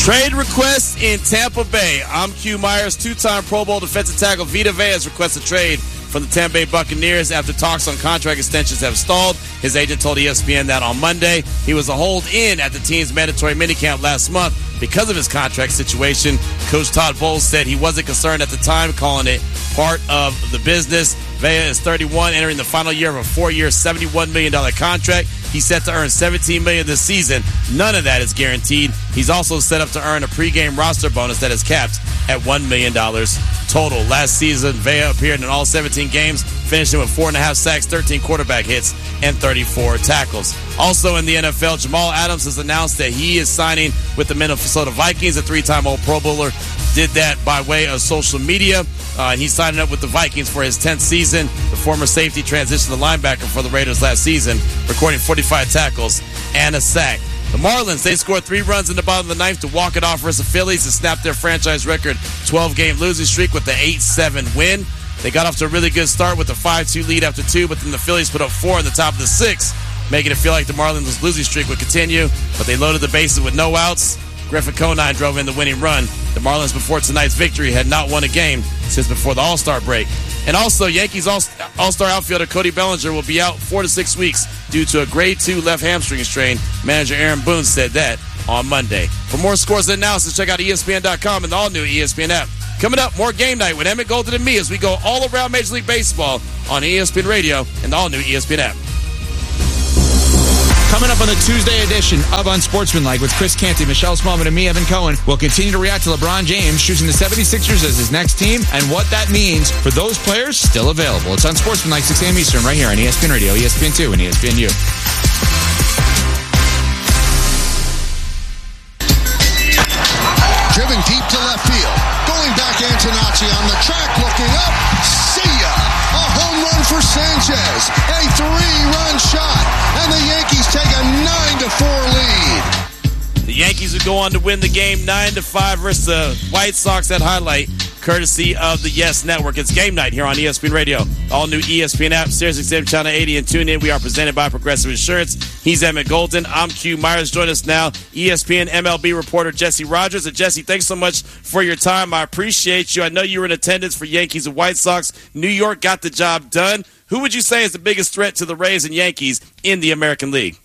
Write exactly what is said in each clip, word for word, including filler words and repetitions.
Trade requests in Tampa Bay. I'm Q Myers. Two-time Pro Bowl defensive tackle Vita Vea has requested trade from the Tampa Bay Buccaneers after talks on contract extensions have stalled. His agent told E S P N that on Monday. He was a hold-in at the team's mandatory minicamp last month because of his contract situation. Coach Todd Bowles said he wasn't concerned at the time, calling it part of the business. Vea is thirty-one, entering the final year of a four-year, seventy-one million dollars contract. He's set to earn seventeen million dollars this season. None of that is guaranteed. He's also set up to earn a pregame roster bonus that is capped at one million dollars total. Last season, Vea appeared in all seventeen games, finishing with four point five sacks, thirteen quarterback hits, and thirty-four tackles. Also in the N F L, Jamal Adams has announced that he is signing with the Minnesota Vikings. A three-time All Pro Bowler did that by way of social media. Uh, and he's signing up with the Vikings for his tenth season. The former safety transitioned to linebacker for the Raiders last season, recording forty-five tackles and a sack. The Marlins, they scored three runs in the bottom of the ninth to walk it off versus the Phillies and snap their franchise record twelve-game losing streak with the eight seven win. They got off to a really good start with a five two lead after two, but then the Phillies put up four in the top of the sixth, making it feel like the Marlins' losing streak would continue, but they loaded the bases with no outs. Griffin Conine drove in the winning run. The Marlins, before tonight's victory, had not won a game since before the All-Star break. And also, Yankees All-Star outfielder Cody Bellinger will be out four to six weeks due to a grade two left hamstring strain. Manager Aaron Boone said that on Monday. For more scores and analysis, check out E S P N dot com and the all-new E S P N app. Coming up, more Game Night with Emmett Golden and me as we go all around Major League Baseball on E S P N Radio and the all-new E S P N app. Coming up on the Tuesday edition of Unsportsmanlike with Chris Canty, Michelle Smallman, and me, Evan Cohen, we'll continue to react to LeBron James choosing the seventy-sixers as his next team and what that means for those players still available. It's Unsportsmanlike, six a.m. Eastern, right here on E S P N Radio, E S P N two, and E S P N U. Driven deep to left field. Going back, Antonacci on the track, looking up. See ya! A home run for Sanchez. A three-run shot. And the Yankees take a nine to four lead. The Yankees would go on to win the game nine to five versus the White Sox. That highlight courtesy of the Yes Network. It's Game Night here on E S P N Radio. All new E S P N app, Sirius X M Channel eighty, and tune in. We are presented by Progressive Insurance. He's Emmett Golden. I'm Q Myers. Join us now, E S P N M L B reporter Jesse Rogers. And Jesse, thanks so much for your time. I appreciate you. I know you were in attendance for Yankees and White Sox. New York got the job done. Who would you say is the biggest threat to the Rays and Yankees in the American League?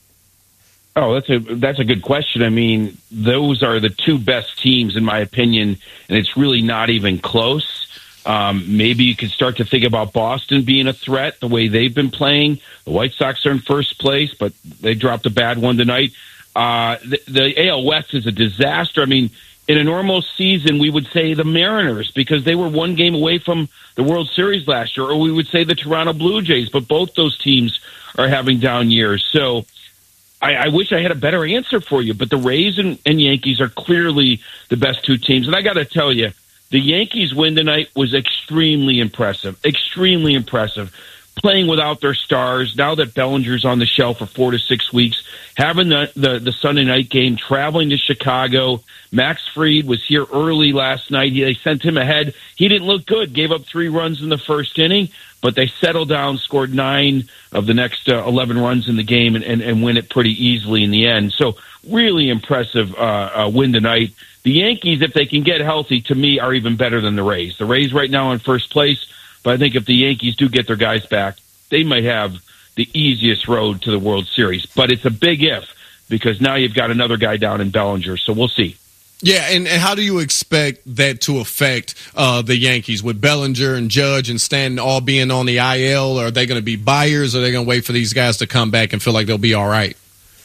Oh, that's a that's a good question. I mean, those are the two best teams, in my opinion, and it's really not even close. Um, maybe you could start to think about Boston being a threat the way they've been playing. The White Sox are in first place, but they dropped a bad one tonight. Uh, the, the A L West is a disaster. I mean, in a normal season, we would say the Mariners because they were one game away from the World Series last year, or we would say the Toronto Blue Jays, but both those teams are having down years. So I, I wish I had a better answer for you, but the Rays and, and Yankees are clearly the best two teams. And I got to tell you, the Yankees win tonight was extremely impressive, extremely impressive. Playing without their stars, now that Bellinger's on the shelf for four to six weeks, having the, the, the Sunday night game, traveling to Chicago. Max Fried was here early last night. They sent him ahead. He didn't look good, gave up three runs in the first inning, but they settled down, scored nine of the next uh, eleven runs in the game, and, and, and win it pretty easily in the end. So really impressive uh, uh, win tonight. The Yankees, if they can get healthy, to me, are even better than the Rays. The Rays right now in first place, but I think if the Yankees do get their guys back, they might have the easiest road to the World Series. But it's a big if, because now you've got another guy down in Bellinger, so we'll see. Yeah, and, and how do you expect that to affect uh, the Yankees with Bellinger and Judge and Stanton all being on the I L? Are they going to be buyers, or are they going to wait for these guys to come back and feel like they'll be all right?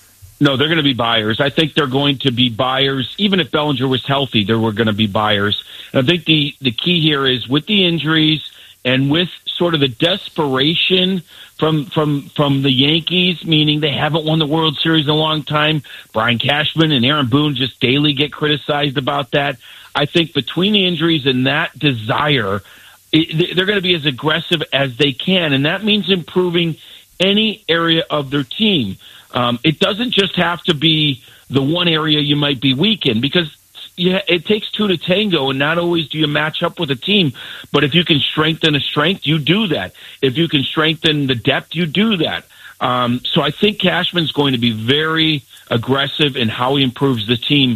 No, they're going to be buyers. I think they're going to be buyers. Even if Bellinger was healthy, they were going to be buyers. And I think the, the key here is with the injuries and with sort of the desperation from from from the Yankees, meaning they haven't won the World Series in a long time. Brian Cashman and Aaron Boone just daily get criticized about that. I think between the injuries and that desire, it, they're going to be as aggressive as they can, and that means improving any area of their team. Um, it doesn't just have to be the one area you might be weak in, because yeah, it takes two to tango, and not always do you match up with a team. But if you can strengthen a strength, you do that. If you can strengthen the depth, you do that. Um, so I think Cashman's going to be very aggressive in how he improves the team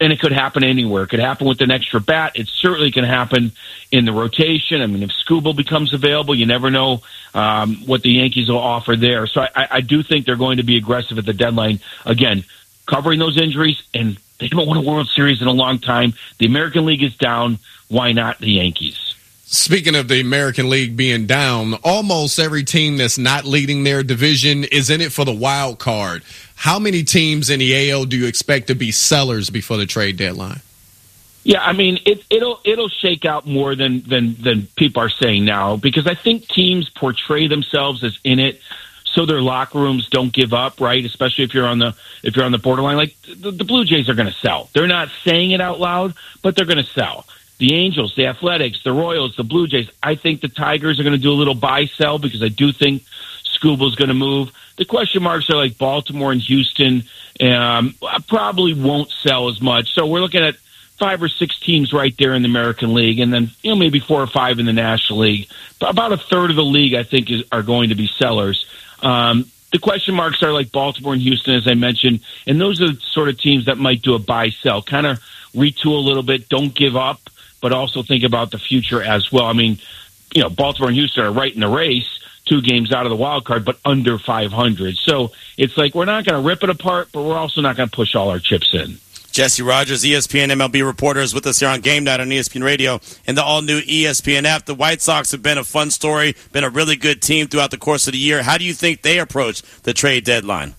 and it could happen anywhere. It could happen with an extra bat. It certainly can happen in the rotation. I mean, if Skubal becomes available, you never know um, what the Yankees will offer there. So I, I do think they're going to be aggressive at the deadline. Again, covering those injuries, and they haven't won a World Series in a long time. The American League is down. Why not the Yankees? Speaking of the American League being down, almost every team that's not leading their division is in it for the wild card. How many teams in the A L do you expect to be sellers before the trade deadline? Yeah, I mean, it, it'll it'll shake out more than, than, than people are saying now, because I think teams portray themselves as in it so their locker rooms don't give up, right? Especially if you're on the if you're on the borderline. Like the, the Blue Jays are going to sell. They're not saying it out loud, but they're going to sell. The Angels, the Athletics, the Royals, the Blue Jays. I think the Tigers are going to do a little buy-sell because I do think Skubal's going to move. The question marks are like Baltimore and Houston. Um, I probably won't sell as much. So we're looking at five or six teams right there in the American League, and then you know maybe four or five in the National League. But about a third of the league, I think, is, are going to be sellers. Um, the question marks are like Baltimore and Houston, as I mentioned, and those are the sort of teams that might do a buy-sell, kind of retool a little bit, don't give up, but also think about the future as well. I mean, you know, Baltimore and Houston are right in the race, two games out of the wild card, but under five hundred. So it's like we're not going to rip it apart, but we're also not going to push all our chips in. Jesse Rogers, E S P N M L B reporter, is with us here on Game Night on E S P N Radio and the all-new E S P N app. The White Sox have been a fun story, been a really good team throughout the course of the year. How do you think they approach the trade deadline?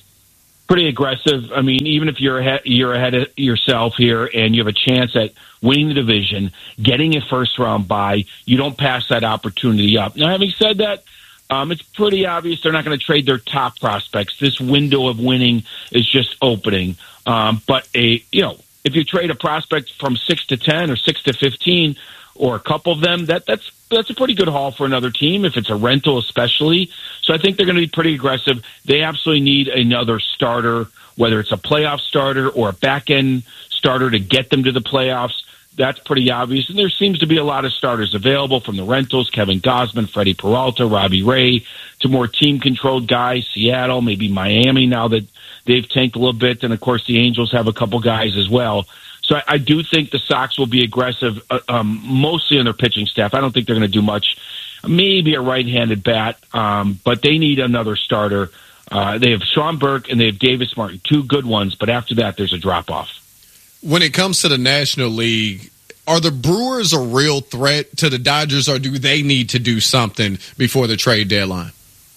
Pretty aggressive. I mean, even if you're ahead, you're ahead of yourself here and you have a chance at winning the division, getting a first-round bye, you don't pass that opportunity up. Now, having said that, um, it's pretty obvious they're not going to trade their top prospects. This window of winning is just opening. Um, but a you know, if you trade a prospect from six to ten or six to fifteen, or a couple of them, that that's that's a pretty good haul for another team, if it's a rental especially. So I think they're going to be pretty aggressive. They absolutely need another starter, whether it's a playoff starter or a back-end starter to get them to the playoffs. That's pretty obvious. And there seems to be a lot of starters available, from the rentals, Kevin Gausman, Freddie Peralta, Robbie Ray, to more team-controlled guys, Seattle, maybe Miami now that they've tanked a little bit. And, of course, the Angels have a couple guys as well. So I, I do think the Sox will be aggressive, uh, um, mostly on their pitching staff. I don't think they're going to do much. Maybe a right-handed bat, um, but they need another starter. Uh, they have Sean Burke and they have Davis Martin, two good ones, but after that there's a drop-off. When it comes to the National League, are the Brewers a real threat to the Dodgers, or do they need to do something before the trade deadline?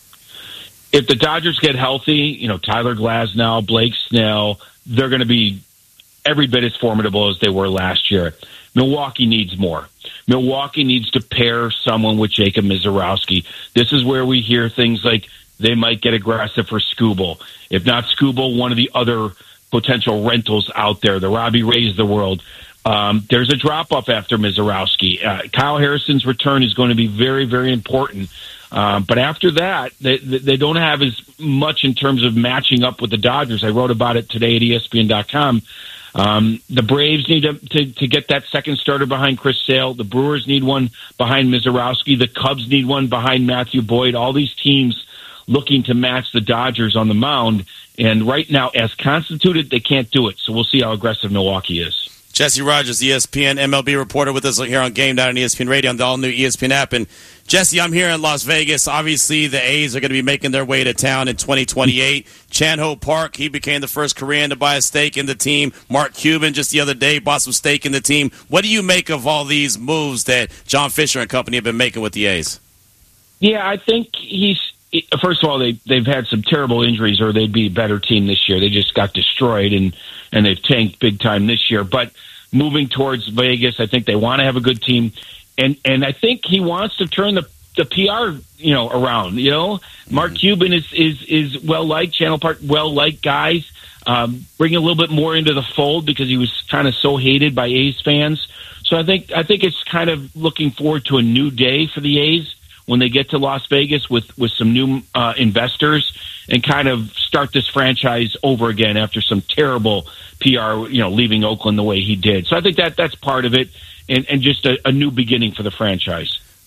If the Dodgers get healthy, you know, Tyler Glasnow, Blake Snell, they're going to be every bit as formidable as they were last year. Milwaukee needs more. Milwaukee needs to pair someone with Jacob Misiorowski. This is where we hear things like they might get aggressive for Skubal. If not Skubal, one of the other potential rentals out there, the Robbie Rays of the world. Um, there's a drop-off after Misiorowski. Uh, Kyle Harrison's return is going to be very, very important. Um, but after that, they, they don't have as much in terms of matching up with the Dodgers. I wrote about it today at E S P N dot com. Um, the Braves need to, to, to get that second starter behind Chris Sale. The Brewers need one behind Misiorowski. The Cubs need one behind Matthew Boyd. All these teams looking to match the Dodgers on the mound. And right now, as constituted, they can't do it. So we'll see how aggressive Milwaukee is. Jesse Rogers, E S P N M L B reporter, with us here on Game Night on E S P N Radio on the all-new E S P N app. And, Jesse, I'm here in Las Vegas. Obviously, the A's are going to be making their way to town in twenty twenty-eight. Chan-Ho Park, he became the first Korean to buy a stake in the team. Mark Cuban, just the other day, bought some stake in the team. What do you make of all these moves that John Fisher and company have been making with the A's? Yeah, I think he's – first of all, they, they've had some terrible injuries, or they'd be a better team this year. They just got destroyed, and, and they've tanked big time this year. But moving towards Vegas, I think they want to have a good team. And and I think he wants to turn the, the P R, you know, around. You know, Mark mm-hmm. Cuban is is is well liked, Channel Park well liked guys. Um, bring a little bit more into the fold because he was kind of so hated by A's fans. So I think I think it's kind of looking forward to a new day for the A's when they get to Las Vegas with with some new uh, investors and kind of start this franchise over again after some terrible P R, you know, leaving Oakland the way he did. So I think that that's part of it. And, and just a, a new beginning for the franchise.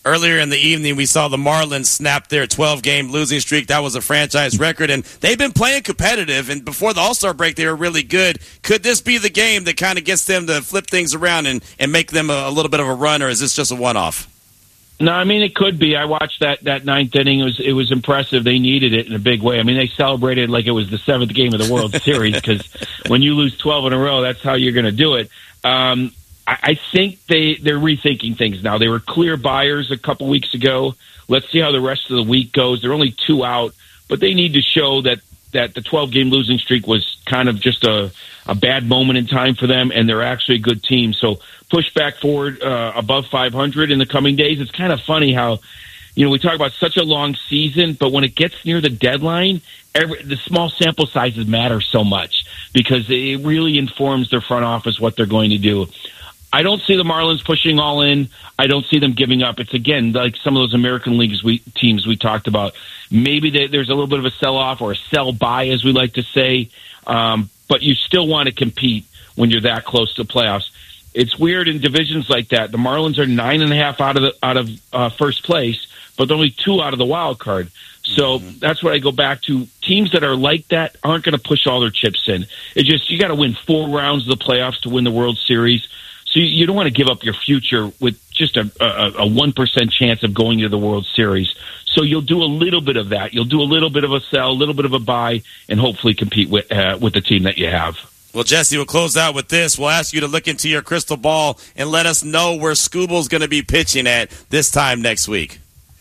Earlier in the evening, we saw the Marlins snap their twelve-game losing streak. That was a franchise record, and they've been playing competitive, and before the All-Star break, they were really good. Could this be the game that kind of gets them to flip things around and, and make them a, a little bit of a run, or is this just a one-off? No, I mean, it could be. I watched that, that ninth inning. It was it was impressive. They needed it in a big way. I mean, they celebrated like it was the seventh game of the World Series, because when you lose twelve in a row, that's how you're going to do it. Um, I, I think they, they're rethinking things now. They were clear buyers a couple weeks ago. Let's see how the rest of the week goes. They're only two out, but they need to show that, that the twelve-game losing streak was kind of just a, a bad moment in time for them, and they're actually a good team. So push back forward uh, above five hundred in the coming days. It's kind of funny how, you know, we talk about such a long season, but when it gets near the deadline, every, the small sample sizes matter so much, because it really informs their front office what they're going to do. I don't see the Marlins pushing all in. I don't see them giving up. It's, again, like some of those American Leagues we, teams we talked about. Maybe they, there's a little bit of a sell-off or a sell-buy, as we like to say, um, but you still want to compete when you're that close to the playoffs. It's weird in divisions like that. The Marlins are nine and a half out of the, out of uh, first place, but they're only two out of the wild card. So mm-hmm. that's what I go back to. Teams that are like that aren't going to push all their chips in. It's just you got to win four rounds of the playoffs to win the World Series. So you, you don't want to give up your future with just a, a, a one percent chance of going to the World Series. So you'll do a little bit of that. You'll do a little bit of a sell, a little bit of a buy, and hopefully compete with uh, with the team that you have. Well, Jesse, we'll close out with this. We'll ask you to look into your crystal ball and let us know where Scooble's going to be pitching at this time next week.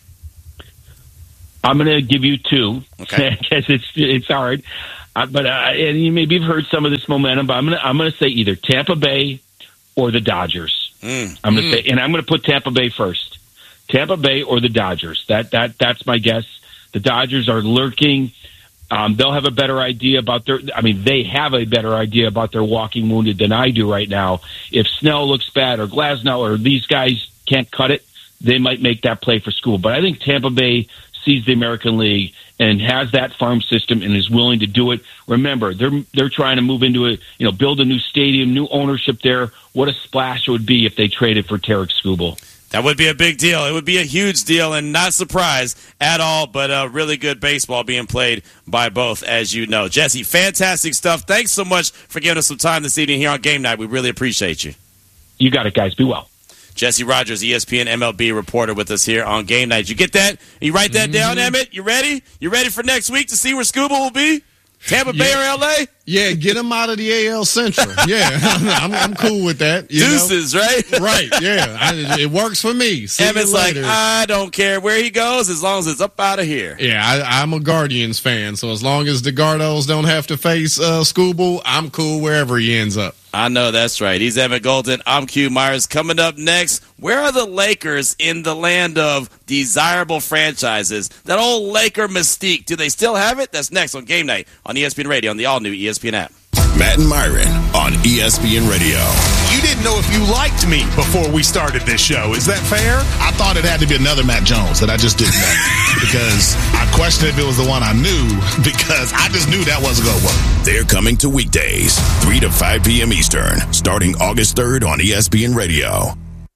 I'm going to give you two, okay, because it's it's hard. Uh, but uh, and you maybe have heard some of this momentum. But I'm going to I'm going to say either Tampa Bay or the Dodgers. Mm. I'm going to mm. say, and I'm going to put Tampa Bay first. Tampa Bay or the Dodgers. That that that's my guess. The Dodgers are lurking. Um, they'll have a better idea about their. I mean, they have a better idea about their walking wounded than I do right now. If Snell looks bad or Glasnow or these guys can't cut it, they might make that play for School. But I think Tampa Bay sees the American League and has that farm system and is willing to do it. Remember, they're they're trying to move into a you know build a new stadium, new ownership there. What a splash it would be if they traded for Tarek Skubal. That would be a big deal. It would be a huge deal, and not surprised at all, but uh, really good baseball being played by both, as you know. Jesse, fantastic stuff. Thanks so much for giving us some time this evening here on Game Night. We really appreciate you. You got it, guys. Be well. Jesse Rogers, E S P N M L B reporter with us here on Game Night. You get that? You write that mm-hmm. down, Emmett? You ready? You ready for next week to see where Scuba will be? Tampa Bay yeah. or L A? Yeah, get him out of the A L Central. Yeah, I'm, I'm cool with that. You Deuces, know? right? Right, yeah. I, it works for me. See Emmett's like, I don't care where he goes as long as it's up out of here. Yeah, I, I'm a Guardians fan, so as long as the Gardos don't have to face uh, Skubal, I'm cool wherever he ends up. I know that's right. He's Emmett Golden. I'm Q Myers. Coming up next, where are the Lakers in the land of desirable franchises? That old Laker mystique, do they still have it? That's next on Game Night on E S P N Radio on the all-new E S P N app. Matt and Myron on E S P N Radio. You didn't know if you liked me before we started this show. Is that fair? I thought it had to be another Matt Jones that I just didn't know. Because I questioned if it was the one I knew, because I just knew that wasn't going to work. They're coming to weekdays, three to five p.m. Eastern, starting August third on E S P N Radio.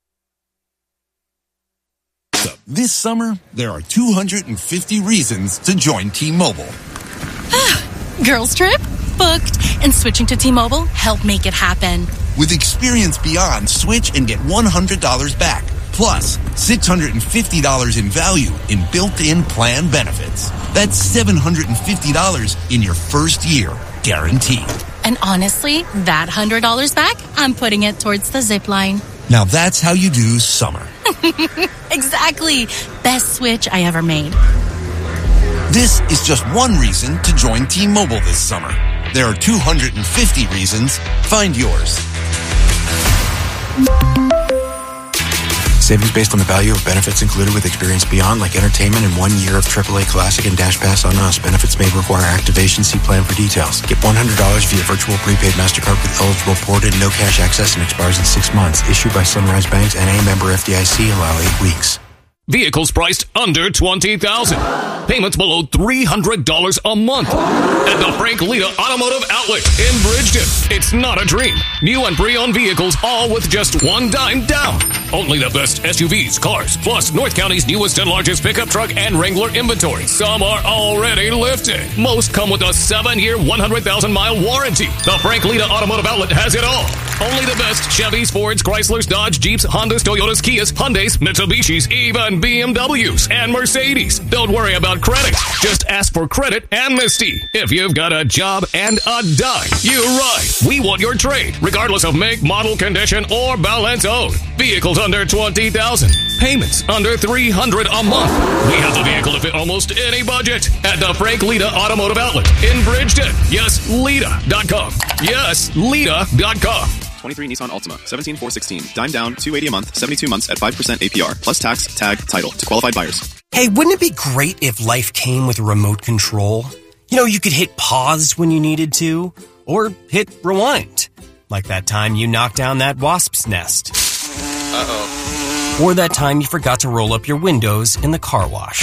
This summer, there are two hundred fifty reasons to join T-Mobile. Girls trip? Booked. And switching to T-Mobile helped make it happen. With Experience Beyond, switch and get one hundred dollars back. Plus, six hundred fifty dollars in value in built-in plan benefits. That's seven hundred fifty dollars in your first year, guaranteed. And honestly, that one hundred dollars back, I'm putting it towards the zip line. Now that's how you do summer. Exactly. Best switch I ever made. This is just one reason to join T-Mobile this summer. There are two hundred fifty reasons. Find yours. Savings based on the value of benefits included with Experience Beyond, like entertainment and one year of triple A Classic and Dash Pass on us. Benefits may require activation. See plan for details. Get one hundred dollars via virtual prepaid MasterCard with eligible port and no cash access and expires in six months. Issued by Sunrise Banks, N A, member F D I C. Allow eight weeks. Vehicles priced under twenty thousand dollars. Payments below three hundred dollars a month. At the Frank Lita Automotive Outlet in Bridgeton. It's not a dream. New and pre-owned vehicles, all with just one dime down. Only the best S U Vs, cars, plus North County's newest and largest pickup truck and Wrangler inventory. Some are already lifted. Most come with a seven-year, one hundred thousand mile warranty. The Frank Lita Automotive Outlet has it all. Only the best Chevys, Fords, Chryslers, Dodge, Jeeps, Hondas, Toyotas, Kias, Hyundais, Mitsubishis, even B M Ws and Mercedes. Don't worry about credit. Just ask for credit amnesty. If you've got a job and a dime, you're right. We want your trade, regardless of make, model, condition, or balance owed. Vehicles under twenty thousand dollars. Payments under three hundred dollars a month. We have the vehicle to fit almost any budget at the Frank Lita Automotive Outlet in Bridgeton. Yes, Lita dot com. Yes, Lita dot com. twenty-three Nissan Altima, seventeen four sixteen, dime down, two hundred eighty a month, seventy-two months at five percent A P R, plus tax, tag, title to qualified buyers. Hey, wouldn't it be great if life came with a remote control? You know, you could hit pause when you needed to, or hit rewind. Like that time you knocked down that wasp's nest. Uh-oh. Or that time you forgot to roll up your windows in the car wash.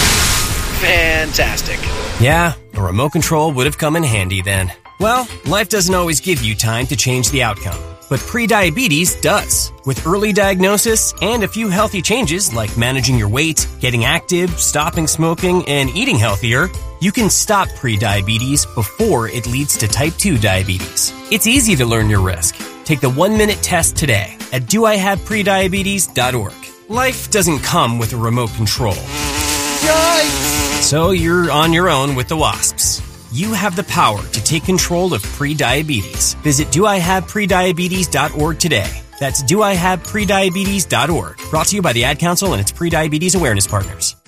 Fantastic. Yeah, a remote control would have come in handy then. Well, life doesn't always give you time to change the outcome, but prediabetes does. With early diagnosis and a few healthy changes like managing your weight, getting active, stopping smoking, and eating healthier, you can stop prediabetes before it leads to type two diabetes. It's easy to learn your risk. Take the one-minute test today at do I have prediabetes dot org. Life doesn't come with a remote control. Yikes! So you're on your own with the wasps. You have the power to take control of prediabetes. Visit do I have prediabetes dot org today. That's do I have prediabetes dot org. Brought to you by the Ad Council and its prediabetes awareness partners.